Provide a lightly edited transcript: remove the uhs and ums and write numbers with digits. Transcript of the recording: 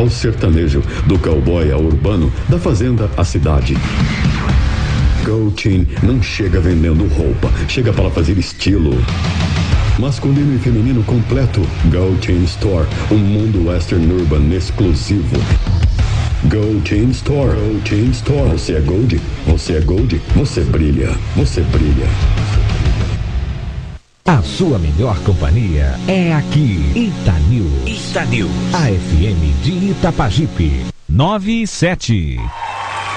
ao sertanejo, do cowboy ao urbano, da fazenda à cidade. Gold Chain não chega vendendo roupa, chega para fazer estilo. Masculino e feminino completo. Gold Chain Store, um mundo western urban exclusivo. Gold Chain Store, Gold Chain Store. Você é Gold, você é Gold, você brilha, você brilha. A sua melhor companhia é aqui, Itanews. A FM de Itapajipe, 9 e 7.